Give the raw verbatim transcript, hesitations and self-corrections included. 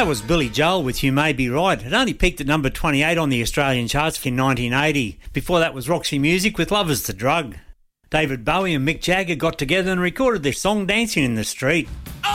That was Billy Joel with You May Be Right. It only peaked at number twenty-eight on the Australian charts in nineteen eighty. Before that was Roxy Music with Love Is the Drug. David Bowie and Mick Jagger got together and recorded their song Dancing in the Street. Oh!